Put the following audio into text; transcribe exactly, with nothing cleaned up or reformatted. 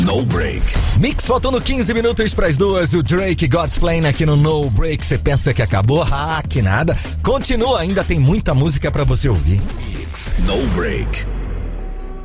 No Break. Mix faltando quinze minutos para as duas. O Drake God's Plan aqui no No Break. Você pensa que acabou? Ah, que nada. Continua, ainda tem muita música para você ouvir. Mix No Break.